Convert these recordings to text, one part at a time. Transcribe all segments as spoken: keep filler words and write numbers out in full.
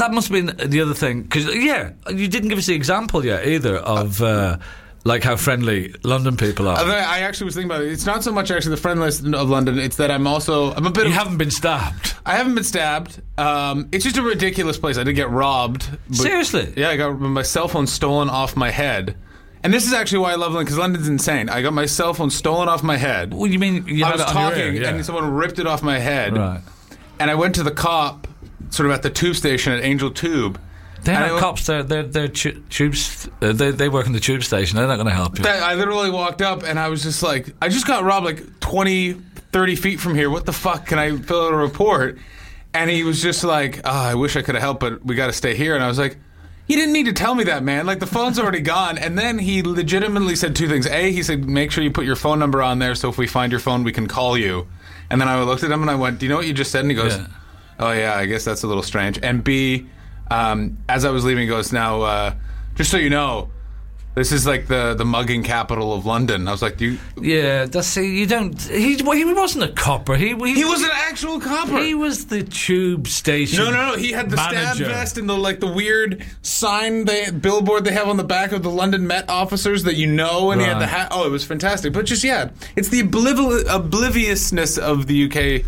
that must have been the other thing. Because, yeah, you didn't give us the example yet either of... Uh, like how friendly London people are. I actually was thinking about it. It's not so much actually the friendliness of London. It's that I'm also I'm a bit. You of, haven't been stabbed. I haven't been stabbed. Um, it's just a ridiculous place. I did get robbed. But, Seriously? Yeah, I got my cell phone stolen off my head. And this is actually why I love London, because London's insane. I got my cell phone stolen off my head. What do you mean? You I had was it on your talking, ear? Yeah. and someone ripped it off my head. Right. And I went to the cop, sort of at the tube station at Angel Tube. They're and not I, cops. They're they're, they're tu- tubes. Uh, they they work in the tube station. They're not going to help you. I literally walked up and I was just like, I just got robbed like twenty, thirty feet from here. What the fuck? Can I fill out a report? And he was just like, oh, I wish I could have helped, but we got to stay here. And I was like, you didn't need to tell me that, man. Like, the phone's already gone. And then he legitimately said two things. A, he said, make sure you put your phone number on there so if we find your phone, we can call you. And then I looked at him and I went, do you know what you just said? And he goes, yeah. oh, yeah, I guess that's a little strange. And B... Um, as I was leaving, he goes, now, uh, just so you know, this is like the, the mugging capital of London. I was like, do you... Yeah, that's, see, you don't... He, well, he wasn't a copper. He, he, he was an actual copper. He was the tube station No, no, no. He had the manager. stab vest and the, like, the weird sign, they, billboard they have on the back of the London Met officers that you know, and right. he had the hat. Oh, it was fantastic. But just, yeah, it's the obliv- obliviousness of the U K,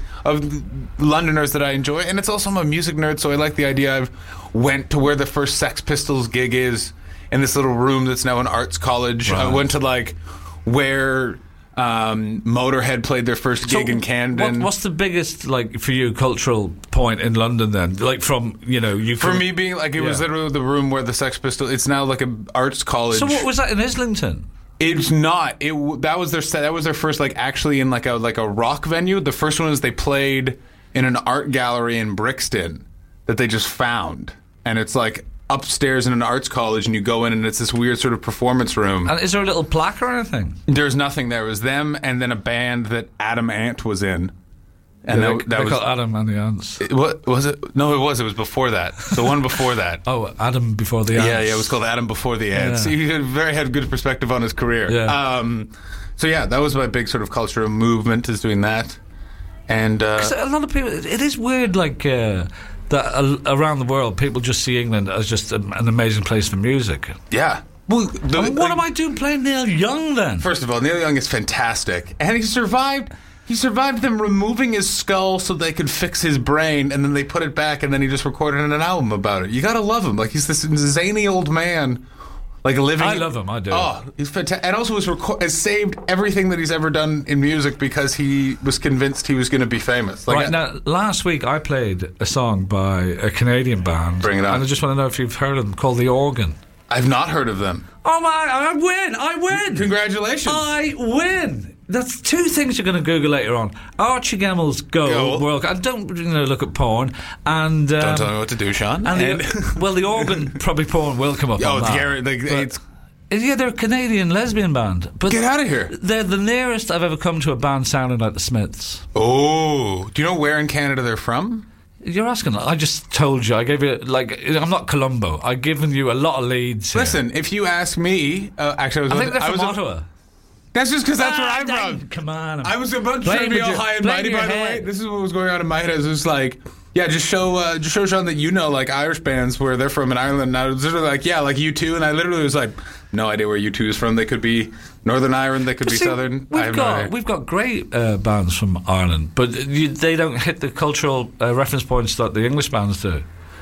of Londoners that I enjoy. And it's also, I'm a music nerd, so I like the idea I've went to where the first Sex Pistols gig is, in this little room that's now an arts college. Right. I went to, like, where um, Motorhead played their first gig so in Camden. What, what's the biggest, like, for you, cultural point in London, then? Like, from, you know... you For me, being, like, it yeah. was literally the room where the Sex Pistols... It's now, like, an arts college. So what was that in Islington? It's not. It That was their that was their first, like, actually in, like, a like a rock venue. The first one was they played in an art gallery in Brixton that they just found. And it's, like... upstairs in an arts college, and you go in and it's this weird sort of performance room. And is there a little plaque or anything? There's nothing there. It was them and then a band that Adam Ant was in. And yeah, that, they, that they was called Adam and the Ants. It, what was it? No, it was. It was before that. The one before that. Oh, Adam before the Ants. Yeah, yeah. It was called Adam before the Ants. Yeah. He had very had good perspective on his career. Yeah. Um, so yeah, that was my big sort of cultural movement, is doing that. And uh, a lot of people, it is weird, like. Uh, That uh, around the world, people just see England as just a, an amazing place for music. Yeah. Well, the, I mean, what like, am I doing playing Neil Young then? First of all, Neil Young is fantastic, and he survived. He survived them removing his skull so they could fix his brain, and then they put it back, and then he just recorded an album about it. You gotta love him. Like, he's this zany old man. Like living, I love him. I do. Oh, he's fantastic, and also has, reco- has saved everything that he's ever done in music because he was convinced he was going to be famous. Like right I, now, last week I played a song by a Canadian band. Bring it on. And I just want to know if you've heard of them, called The Organ. I've not heard of them. Oh my! I win! I win! Congratulations! I win! That's two things you're going to Google later on. Archie Gemmell's Go, Go. World Cup. Don't you know, look at porn. And um, don't tell me what to do, Sean. And and the, well, the organ probably porn will come up. Oh, on it's, that. Gary, like, it's yeah, they're a Canadian lesbian band. But get out of here! They're the nearest I've ever come to a band sounding like the Smiths. Oh, do you know where in Canada they're from? You're asking. I just told you. I gave you, like, I'm not Columbo. I've given you a lot of leads here. Listen, if you ask me, uh, actually, I, was I think they're I from was Ottawa. A, that's just because that's ah, where I'm dang, from. Come on. I was about to try to be all high and mighty, by the way. This is what was going on in my head. I was just like, yeah, just show, uh, just show Sean that you know, like, Irish bands where they're from in Ireland. And I was literally like, yeah, like U two, and I literally was like, no idea where U two is from. They could be Northern Ireland, they could but be see, Southern. We've I have got no idea. we've got great uh, bands from Ireland, but you, they don't hit the cultural uh, reference points that the English bands do.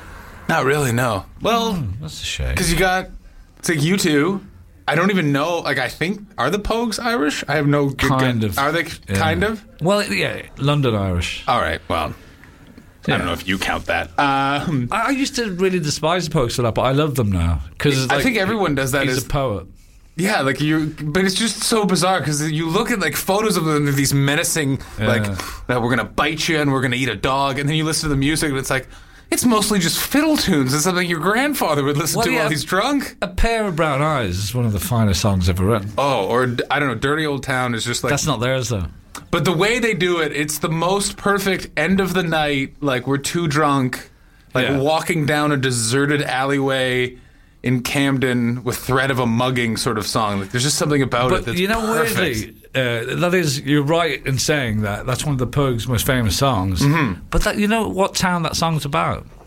Not really, no. Well, mm, that's a shame. Because you got, it's like U two. I don't even know. Like, I think, are the Pogues Irish? I have no good kind gu- of. Are they yeah. kind of? Well, yeah, London Irish. All right. Well, yeah. I don't know if you count that. Um, I, I used to really despise the Pogues for that, but I love them now because I like, think everyone does that. He's as, a poet. Yeah, like you, but it's just so bizarre because you look at like photos of them, these menacing, yeah. like that we're gonna bite you and we're gonna eat a dog, and then you listen to the music and it's like. It's mostly just fiddle tunes. It's something your grandfather would listen well, to yeah, while he's drunk. A Pair of Brown Eyes is one of the finest songs ever written. Oh, or I don't know, Dirty Old Town is just like... That's not theirs, though. But the way they do it, it's the most perfect end of the night, like we're too drunk, like yeah. walking down a deserted alleyway in Camden with threat of a mugging sort of song. Like there's just something about but it that's you know, perfect. weirdly, uh, that is, you're right in saying that. That's one of the Pogues' most famous songs. Mm-hmm. But that, you know what town that song's about?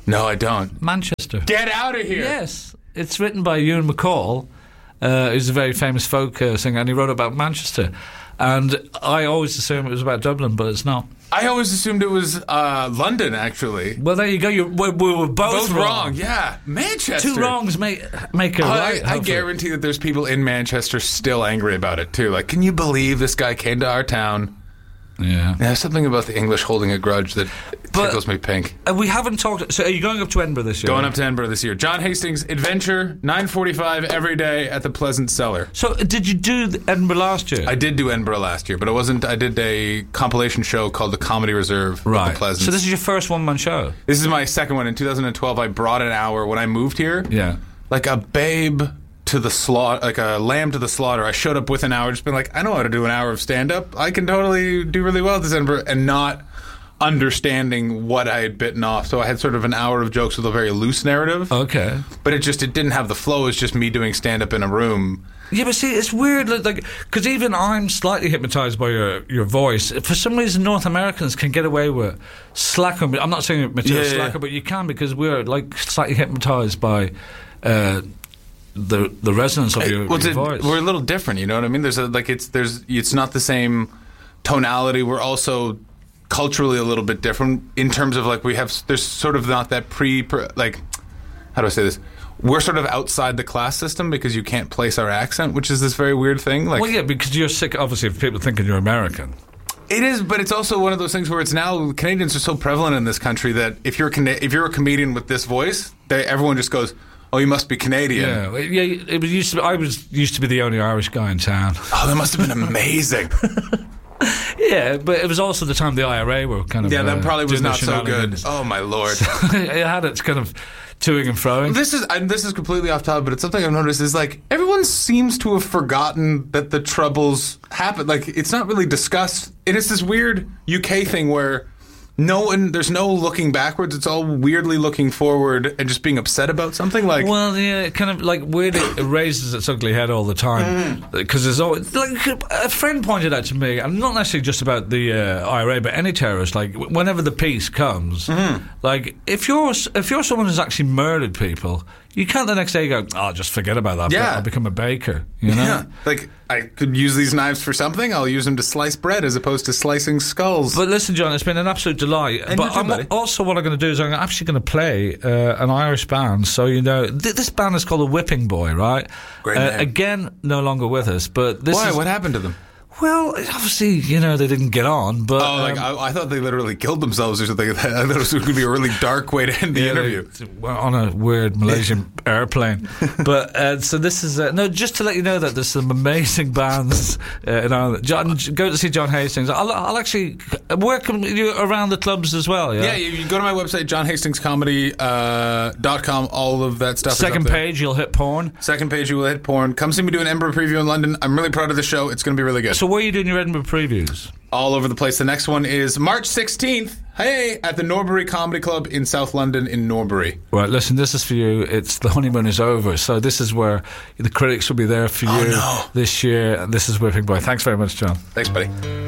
No, I don't. Manchester. Get out of here. Yes. It's written by Ewan McCall, uh, who's a very famous folk uh, singer, and he wrote about Manchester. And I always assumed it was about Dublin, but it's not. I always assumed it was uh, London, actually. Well, there you go. You're, we, we were both, Both wrong. wrong. Yeah. Manchester. Two wrongs make make a I, right. I hopefully. guarantee that there's people in Manchester still angry about it, too. Like, can you believe this guy came to our town? Yeah. There's something about the English holding a grudge that But- tickles me pink. Uh, we haven't talked. So, are you going up to Edinburgh this year? Going up to Edinburgh this year. John Hastings Adventure, nine forty-five every day at the Pleasant Cellar. So, uh, did you do the Edinburgh last year? I did do Edinburgh last year, but it wasn't. I did a compilation show called the Comedy Reserve. Right. At the Pleasance. So, this is your first one-man show. This is my second one. In two thousand twelve, I brought an hour when I moved here. Yeah. Like a babe to the slaughter, like a lamb to the slaughter. I showed up with an hour, just been like, I know how to do an hour of stand-up. I can totally do really well at this Edinburgh, and not understanding what I had bitten off. So I had sort of an hour of jokes with a very loose narrative. Okay. But it just, it didn't have the flow. It was just me doing stand-up in a room. Yeah, but see, it's weird, like, because even I'm slightly hypnotised by your, your voice. For some reason, North Americans can get away with slacker. I'm not saying material Yeah, yeah. slacker, but you can, because we're, like, slightly hypnotised by uh, the the resonance of your, Well, your it- voice. we're a little different, you know what I mean? There's a, like, it's, there's, it's not the same tonality. We're also culturally a little bit different in terms of, like, we have, there's sort of not that pre, pre like, how do I say this? We're sort of outside the class system because you can't place our accent, which is this very weird thing. Like, Well, yeah, because you're sick, obviously, of people thinking you're American. it is, but it's also one of those things where it's now Canadians are so prevalent in this country that if you're a Cana- if you're a comedian with this voice, they, everyone just goes, "Oh, you must be Canadian." Yeah, well, yeah. It was used to. I was used to be the only Irish guy in town. Oh, that must have been amazing. Yeah, but it was also the time the I R A were kind of. Yeah, that uh, probably was doing the not so good. shenanigans. Oh my lord. It had its kind of toing and froing. This is and this is completely off topic, but it's something I've noticed is like everyone seems to have forgotten that the Troubles happened. Like it's not really discussed, and it's this weird U K thing where no one, there's no looking backwards. It's all weirdly looking forward and just being upset about something. Like, Well, yeah, it kind of like weird. It raises its ugly head all the time because there's always like a friend pointed out to me, and not necessarily just about the uh, I R A, but any terrorist. Like whenever the peace comes, like if you're if you're someone who's actually murdered people, you can't the next day go, "Oh, just forget about that. Yeah. I'll become a baker." You know. yeah, like I could use these knives for something. I'll use them to slice bread as opposed to slicing skulls. But listen, John, it's been an absolute delight. And but you too, I'm buddy. also what I'm going to do is I'm actually going to play uh, an Irish band. So you know, th- this band is called the Whipping Boy, right? Great Uh, name. again, no longer with us, but this Why? is What happened to them? well, obviously, you know, they didn't get on. But Oh, like um, I, I thought they literally killed themselves or something. I thought it was going to be a really dark way to end the yeah, interview. they were on a weird Malaysian airplane. But uh, so this is uh, no, just to let you know that there's some amazing bands uh, in Ireland. John, go to see John Hastings. I'll, I'll actually work you around the clubs as well. Yeah. Yeah, you, you go to my website, john hastings comedy dot com. All of that stuff. is Second up there. page, you'll hit porn. Second page, you will hit porn. Come see me do an Edinburgh preview in London. I'm really proud of the show. It's going to be really good. So where are you doing your Edinburgh previews? All over the place. The next one is March sixteenth. Hey, at the Norbury Comedy Club in South London in Norbury. Right, listen, this is for you. It's the honeymoon is over. So this is where the critics will be there for you Oh, no. this year. And this is Whipping Boy. Thanks very much, John. Thanks, buddy.